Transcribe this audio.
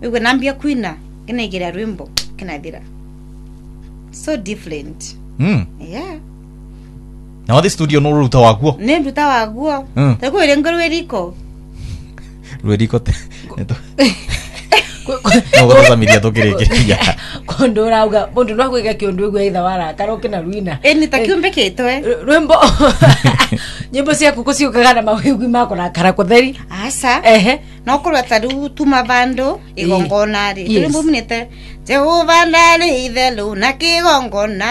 wewe nambia kwina kina igira rwimbo kina thira so different yeah na wathi studio no ruta waguo ne ruta waguo tako ile ngoro eriko rweriko eto no goza miria tukirikiria kondo rauga mundu no kwega kiondu gwa itha wara karoke na ruina ni takiumbe kitwe rwimbo nyimbo cia kuko ciukaga na mawigwi mako na karakotheri asa no kurwa taru tuma bando igongona ri rwimbo mnete Jehova ndari ithelu na kigongona